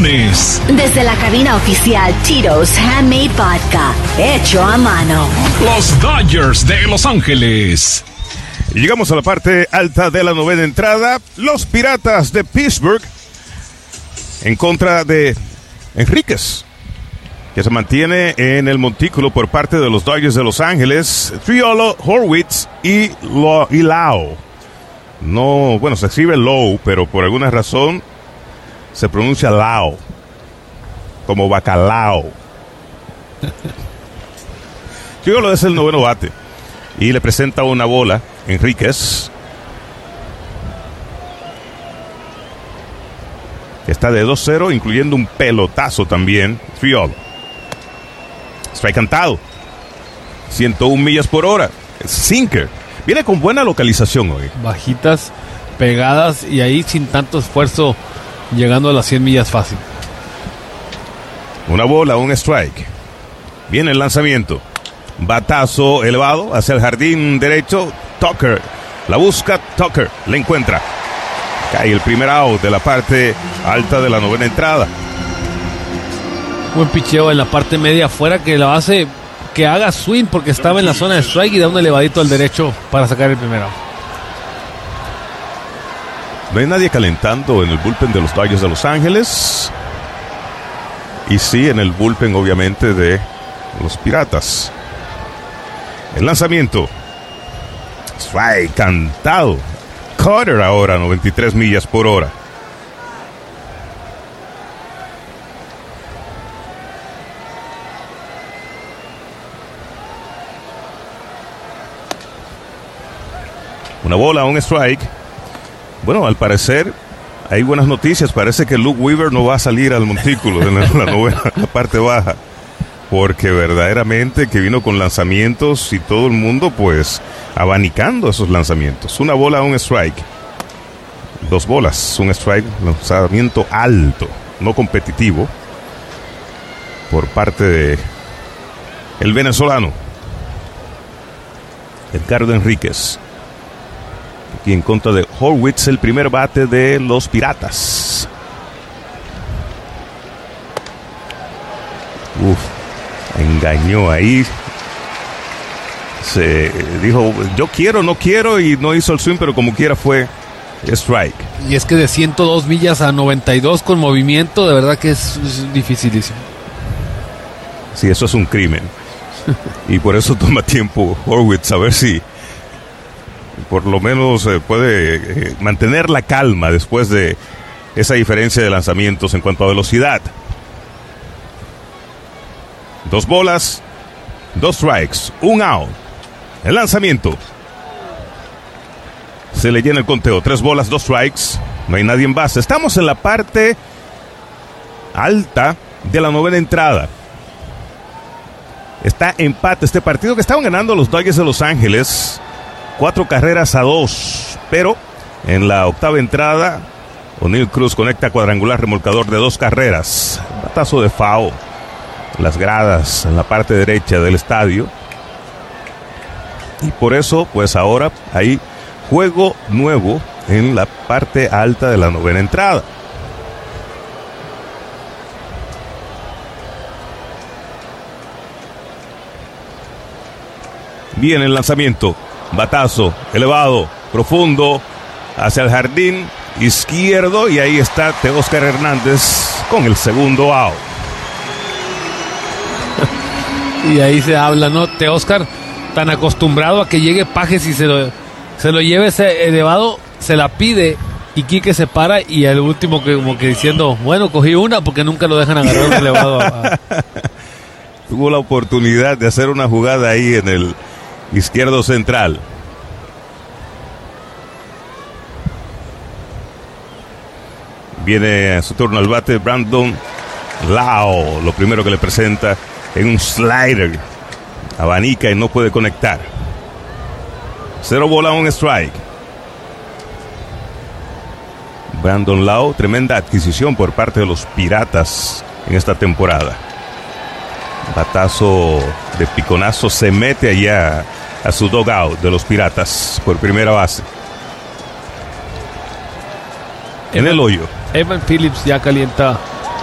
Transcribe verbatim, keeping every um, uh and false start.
campeones. Desde la cabina oficial Tito's Handmade Vodka, hecho a mano. Los Dodgers de Los Ángeles. Y llegamos a la parte alta de la novena entrada. Los Piratas de Pittsburgh en contra de Enríquez, que se mantiene en el montículo por parte de los Dodgers de Los Ángeles. Triolo, Horwitz y, Lo, y Lau. No, bueno, se escribe Low, pero por alguna razón se pronuncia Lau, como bacalao. Triolo es el noveno bate y le presenta una bola Enríquez, que está de dos cero, incluyendo un pelotazo también. Triolo. Strike cantado. ciento una millas por hora. Sinker. Viene con buena localización hoy. Bajitas, pegadas y ahí sin tanto esfuerzo, llegando a las cien millas fácil. Una bola, un strike. Viene el lanzamiento. Batazo elevado hacia el jardín derecho. Tucker. La busca Tucker. La encuentra. Cae el primer out de la parte alta de la novena entrada. Buen picheo en la parte media afuera que la hace que haga swing porque estaba en la zona de strike y da un elevadito al derecho para sacar el primero. No hay nadie calentando en el bullpen de los Dodgers de Los Ángeles. Y sí, en el bullpen obviamente de los Piratas. El lanzamiento. Strike cantado. Cutter ahora, noventa y tres millas por hora. Una bola, un strike. Bueno, al parecer hay buenas noticias. Parece que Luke Weaver no va a salir al montículo de la novena, la parte baja, porque verdaderamente que vino con lanzamientos y todo el mundo pues abanicando esos lanzamientos. Una bola, un strike. Dos bolas, un strike, lanzamiento alto, no competitivo, por parte de el venezolano Edgardo Enríquez. Aquí en contra de Horwitz, el primer bate de los Piratas. Uf, engañó ahí. Se dijo, yo quiero, no quiero, y no hizo el swing, pero como quiera fue strike. Y es que de ciento dos millas a noventa y dos con movimiento, de verdad que es, es dificilísimo. Sí, eso es un crimen. Y por eso toma tiempo Horwitz, a ver si por lo menos eh, puede eh, mantener la calma después de esa diferencia de lanzamientos en cuanto a velocidad. Dos bolas, dos strikes, un out. El lanzamiento. Se le llena el conteo. Tres bolas, dos strikes. No hay nadie en base. Estamos en la parte alta de la novena entrada. Está empate este partido que estaban ganando los Dodgers de Los Ángeles. Cuatro carreras a dos. Pero en la octava entrada, O'Neill Cruz conecta cuadrangular remolcador de dos carreras. Batazo de foul. Las gradas en la parte derecha del estadio. Y por eso, pues ahora hay juego nuevo en la parte alta de la novena entrada. Viene el lanzamiento. Batazo elevado, profundo, hacia el jardín izquierdo. Y ahí está Teóscar Hernández con el segundo out. Y ahí se habla, ¿no? Teóscar, tan acostumbrado a que llegue Pajes y se lo, se lo lleve ese elevado, se la pide y Quique se para y al último que como que diciendo, bueno, cogí una porque nunca lo dejan agarrar un elevado. A, a... Tuvo la oportunidad de hacer una jugada ahí en el izquierdo central. Viene a su turno al bate Brandon Lau. Lo primero que le presenta en un slider. Abanica y no puede conectar. Cero bola, un strike. Brandon Lau, tremenda adquisición por parte de los Piratas en esta temporada. Batazo de piconazo, se mete allá a su dugout de los Piratas por primera base. En Evan, el hoyo. Evan Phillips ya calienta